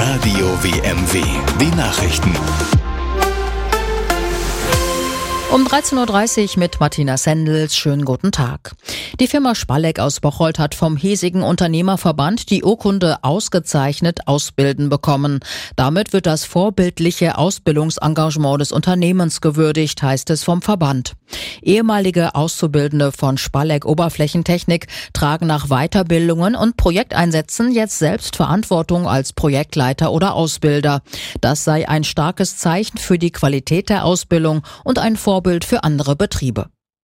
Radio WMW. Die Nachrichten. Um 13.30 Uhr mit Martina Sendels. Schönen guten Tag. Die Firma Spalleck aus Bocholt hat vom hiesigen Unternehmerverband die Urkunde ausgezeichnet ausbilden bekommen. Damit wird das vorbildliche Ausbildungsengagement des Unternehmens gewürdigt, heißt es vom Verband. Ehemalige Auszubildende von Spalleck Oberflächentechnik tragen nach Weiterbildungen und Projekteinsätzen jetzt selbst Verantwortung als Projektleiter oder Ausbilder. Das sei ein starkes Zeichen für die Qualität der Ausbildung und ein Vorbild für andere Betriebe.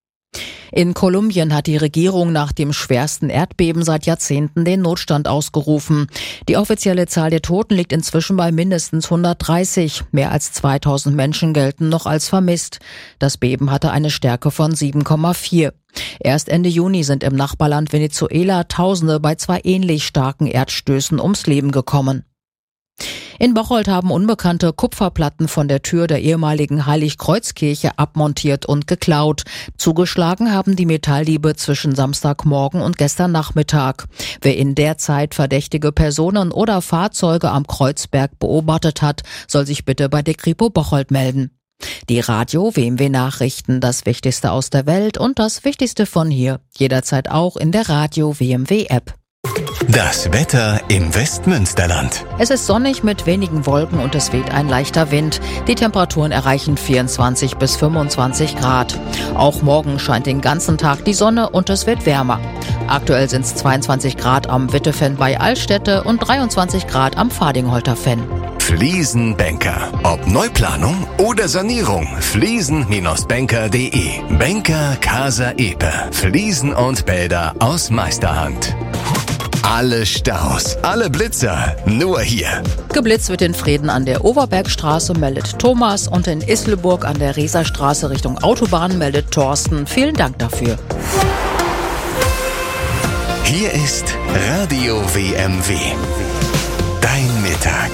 In Kolumbien hat die Regierung nach dem schwersten Erdbeben seit Jahrzehnten den Notstand ausgerufen. Die offizielle Zahl der Toten liegt inzwischen bei mindestens 130. Mehr als 2000 Menschen gelten noch als vermisst. Das Beben hatte eine Stärke von 7,4. Erst Ende Juni sind im Nachbarland Venezuela Tausende bei zwei ähnlich starken Erdstößen ums Leben gekommen. In Bocholt haben Unbekannte Kupferplatten von der Tür der ehemaligen Heiligkreuzkirche abmontiert und geklaut. Zugeschlagen haben die Metalldiebe zwischen Samstagmorgen und gestern Nachmittag. Wer in der Zeit verdächtige Personen oder Fahrzeuge am Kreuzberg beobachtet hat, soll sich bitte bei der Kripo Bocholt melden. Die Radio WMW Nachrichten, das Wichtigste aus der Welt und das Wichtigste von hier. Jederzeit auch in der Radio WMW App. Das Wetter im Westmünsterland. Es ist sonnig mit wenigen Wolken und es weht ein leichter Wind. Die Temperaturen erreichen 24 bis 25 Grad. Auch morgen scheint den ganzen Tag die Sonne und es wird wärmer. Aktuell sind es 22 Grad am Wittefenn bei Altstädte und 23 Grad am Fadingholter Fenn. Fliesenbanker. Ob Neuplanung oder Sanierung. Fliesen-banker.de. Banker Casa Epe. Fliesen und Bäder aus Meisterhand. Alle Staus, alle Blitzer, nur hier. Geblitzt wird in Vreden an der Overbergstraße, meldet Thomas, und in Isleburg an der Reserstraße Richtung Autobahn meldet Thorsten. Vielen Dank dafür. Hier ist Radio WMW. Dein Mittag.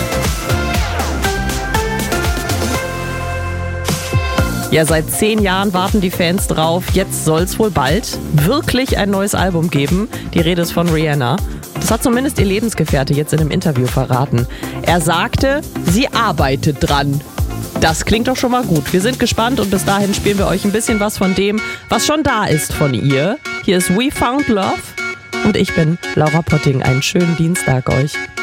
Ja, seit 10 Jahren warten die Fans drauf. Jetzt soll es wohl bald wirklich ein neues Album geben. Die Rede ist von Rihanna. Das hat zumindest ihr Lebensgefährte jetzt in einem Interview verraten. Er sagte, sie arbeitet dran. Das klingt doch schon mal gut. Wir sind gespannt und bis dahin spielen wir euch ein bisschen was von dem, was schon da ist von ihr. Hier ist We Found Love und ich bin Laura Potting. Einen schönen Dienstag euch.